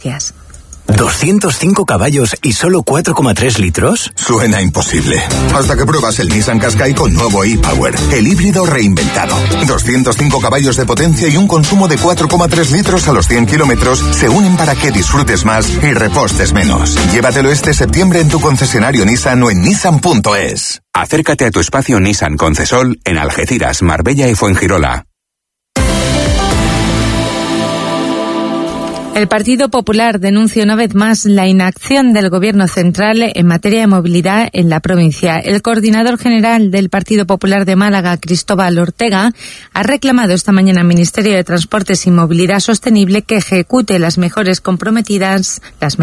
noticias. ¿205 caballos y solo 4,3 litros? Suena imposible. Hasta que pruebas el Nissan Qashqai con nuevo e-Power, el híbrido reinventado. 205 caballos de potencia y un consumo de 4,3 litros a los 100 kilómetros se unen para que disfrutes más y repostes menos. Llévatelo este septiembre en tu concesionario Nissan o en nissan.es. Acércate a tu espacio Nissan Concesol en Algeciras, Marbella y Fuengirola. El Partido Popular denuncia una vez más la inacción del Gobierno central en materia de movilidad en la provincia. El coordinador general del Partido Popular de Málaga, Cristóbal Ortega, ha reclamado esta mañana al Ministerio de Transportes y Movilidad Sostenible que ejecute las mejoras comprometidas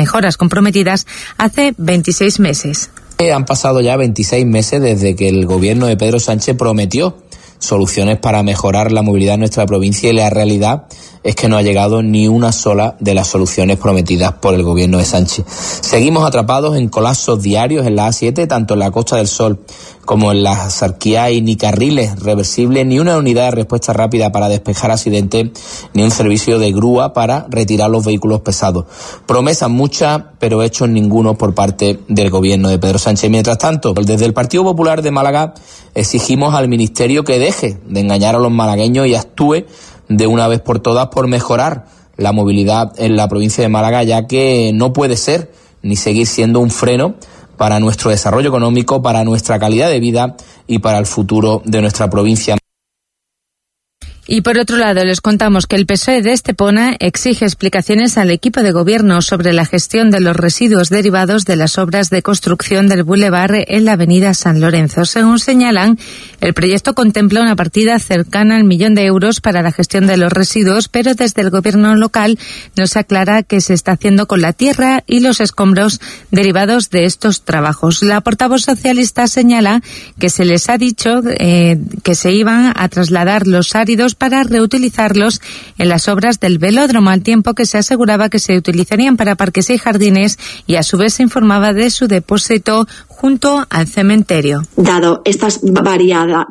hace 26 meses. Han pasado ya 26 meses desde que el Gobierno de Pedro Sánchez prometió soluciones para mejorar la movilidad en nuestra provincia y la realidad es que no ha llegado ni una sola de las soluciones prometidas por el gobierno de Sánchez. Seguimos atrapados en colapsos diarios en la A7, tanto en la Costa del Sol como en la Sarquía, hay ni carriles reversibles, ni una unidad de respuesta rápida para despejar accidentes, ni un servicio de grúa para retirar los vehículos pesados. Promesas muchas, pero hechos ninguno por parte del gobierno de Pedro Sánchez. Mientras tanto, desde el Partido Popular de Málaga exigimos al Ministerio que deje de engañar a los malagueños y actúe de una vez por todas por mejorar la movilidad en la provincia de Málaga, ya que no puede ser ni seguir siendo un freno para nuestro desarrollo económico, para nuestra calidad de vida y para el futuro de nuestra provincia. Y por otro lado, les contamos que el PSOE de Estepona exige explicaciones al equipo de gobierno sobre la gestión de los residuos derivados de las obras de construcción del bulevar en la avenida San Lorenzo. Según señalan, el proyecto contempla una partida cercana al 1 millón de euros para la gestión de los residuos, pero desde el gobierno local no se aclara qué se está haciendo con la tierra y los escombros derivados de estos trabajos. La portavoz socialista señala que se les ha dicho que se iban a trasladar los áridos para reutilizarlos en las obras del velódromo, al tiempo que se aseguraba que se utilizarían para parques y jardines, y a su vez se informaba de su depósito junto al cementerio. Dado estas variedad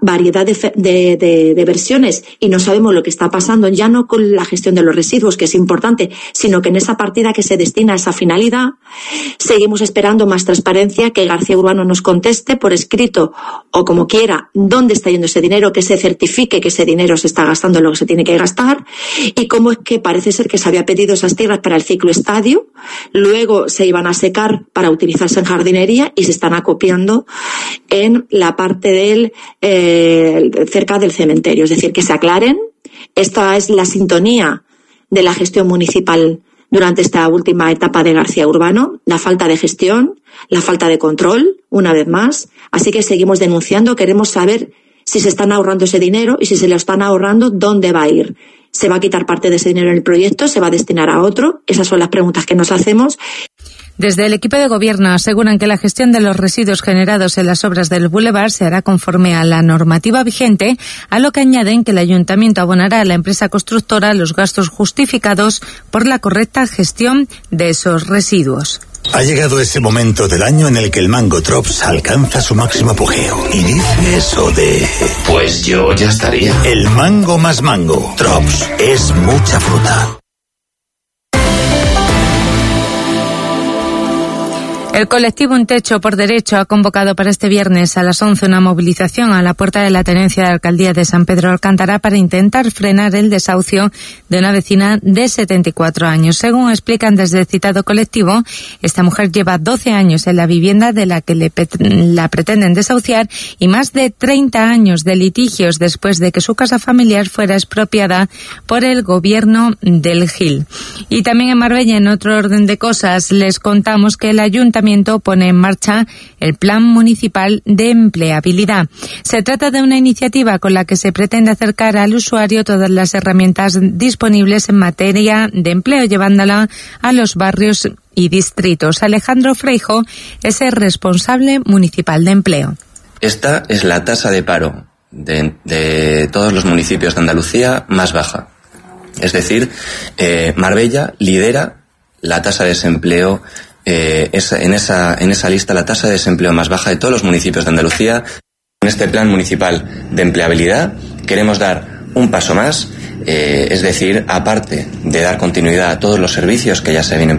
de versiones y no sabemos lo que está pasando, ya no con la gestión de los residuos, que es importante, sino que en esa partida que se destina a esa finalidad, seguimos esperando más transparencia, que García Urbano nos conteste por escrito o como quiera dónde está yendo ese dinero, que se certifique que ese dinero se está gastando lo que se tiene que gastar, y cómo es que parece ser que se había pedido esas tierras para el cicloestadio, luego se iban a secar para utilizarse en jardinería y se están acopiando en la parte del cerca del cementerio. Es decir, que se aclaren. Esta es la sintonía de la gestión municipal durante esta última etapa de García Urbano, la falta de gestión, la falta de control, una vez más. Así que seguimos denunciando, queremos saber si se están ahorrando ese dinero y si se lo están ahorrando, ¿dónde va a ir? ¿Se va a quitar parte de ese dinero en el proyecto? ¿Se va a destinar a otro? Esas son las preguntas que nos hacemos. Desde el equipo de gobierno aseguran que la gestión de los residuos generados en las obras del bulevar se hará conforme a la normativa vigente, a lo que añaden que el ayuntamiento abonará a la empresa constructora los gastos justificados por la correcta gestión de esos residuos. Ha llegado ese momento del año en el que el mango Drops alcanza su máximo apogeo. Y dice eso de... Pues yo ya estaría. El mango más mango. Drops es mucha fruta. El colectivo Un Techo por Derecho ha convocado para este viernes a las 11 una movilización a la puerta de la tenencia de alcaldía de San Pedro Alcántara para intentar frenar el desahucio de una vecina de 74 años. Según explican desde el citado colectivo, esta mujer lleva 12 años en la vivienda de la que la pretenden desahuciar y más de 30 años de litigios después de que su casa familiar fuera expropiada por el gobierno del Gil. Y también en Marbella, en otro orden de cosas, les contamos que el ayuntamiento pone en marcha el Plan Municipal de Empleabilidad. Se trata de una iniciativa con la que se pretende acercar al usuario todas las herramientas disponibles en materia de empleo, llevándola a los barrios y distritos. Alejandro Freijo es el responsable municipal de empleo. Esta es la tasa de paro de todos los municipios de Andalucía más baja. Es decir, Marbella lidera la tasa de desempleo. Es en esa lista la tasa de desempleo más baja de todos los municipios de Andalucía. En este plan municipal de empleabilidad queremos dar un paso más, es decir, aparte de dar continuidad a todos los servicios que ya se vienen